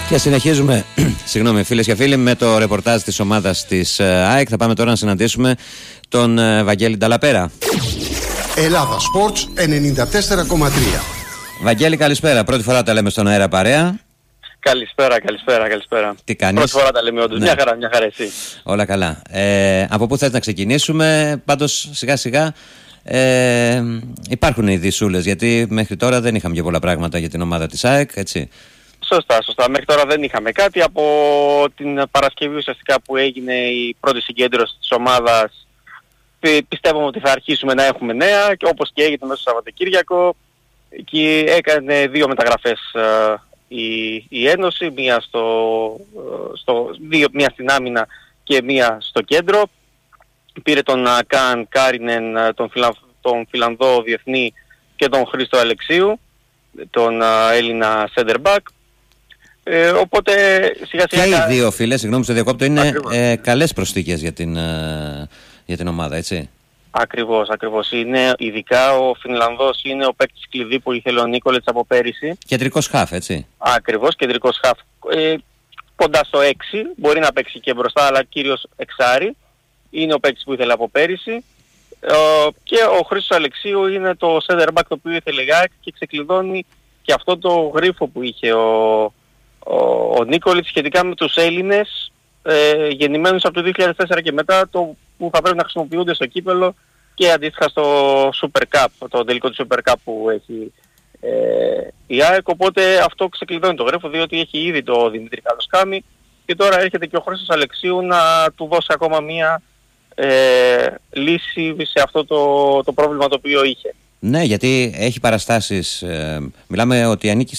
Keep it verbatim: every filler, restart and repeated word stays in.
Και συνεχίζουμε, συγγνώμη φίλες και φίλοι, με το ρεπορτάζ της ομάδας της ΑΕΚ. Θα πάμε τώρα να συναντήσουμε τον Βαγγέλη Νταλαπέρα. Ελλάδα Sports ενενήντα τέσσερα κόμμα τρία. Βαγγέλη, καλησπέρα. Πρώτη φορά τα λέμε στον αέρα παρέα. Καλησπέρα, καλησπέρα, καλησπέρα. Τι κάνεις? Πρώτη φορά τα λέμε όντως. Ναι. Μια χαρά, μια χαρά εσύ. Όλα καλά. Ε, από πού θες να ξεκινήσουμε? Πάντως σιγά σιγά ε, υπάρχουν οι δυσούλες, γιατί μέχρι τώρα δεν είχαμε και πολλά πράγματα για την ομάδα της ΑΕΚ, έτσι. Σωστά, σωστά. Μέχρι τώρα δεν είχαμε κάτι. Από την Παρασκευή ουσιαστικά που έγινε η πρώτη συγκέντρωση της ομάδας, πιστεύουμε ότι θα αρχίσουμε να έχουμε νέα, και όπως και έγινε μέσα στο Σαββατοκύριακο, εκεί έκανε δύο μεταγραφές uh, η, η Ένωση, μία, στο, στο, δύο, μία στην άμυνα και μία στο κέντρο. Πήρε τον uh, Καν Κάρινεν, τον, Φιλα, τον Φιλανδό διεθνή, και τον Χρήστο Αλεξίου, τον uh, Έλληνα center back. Ε, οπότε σιγά σιγά... Και οι δύο φίλες, συγγνώμη στο διακόπτω, είναι ε, καλές προσθήκες για την, ε, για την ομάδα, έτσι. Ακριβώς, ακριβώς. Είναι, ειδικά ο Φινλανδός είναι ο παίκτης κλειδί που ήθελε ο Νίκολετς από πέρυσι. Κεντρικός χαφ, έτσι. Ακριβώς, κεντρικός χαφ. Ε, κοντά στο έξι, μπορεί να παίξει και μπροστά, αλλά κύριος εξάρι. Είναι ο παίκτης που ήθελε από πέρυσι. Ε, και ο Χρήστος Αλεξίου είναι το center back το οποίο ήθελε η ΑΕΚ και ξεκλειδώνει και αυτό το γρίφο που είχε ο, ο, ο Νίκολετς σχετικά με τους Έλληνες ε, γεννημένους από το δύο χιλιάδες τέσσερα και μετά, το που θα πρέπει να χρησιμοποιούνται στο κύπελλο και αντίστοιχα στο Super Cup, το τελικό του Super Cup που έχει ε, η ΑΕΚ. Οπότε αυτό ξεκλειδώνει το γρίφο, διότι έχει ήδη το Δημήτρη Καλοσκάμη και τώρα έρχεται και ο Χρήστος Αλεξίου να του δώσει ακόμα μία ε, λύση σε αυτό το, το πρόβλημα το οποίο είχε. Ναι, γιατί έχει παραστάσεις, ε, μιλάμε ότι ανήκει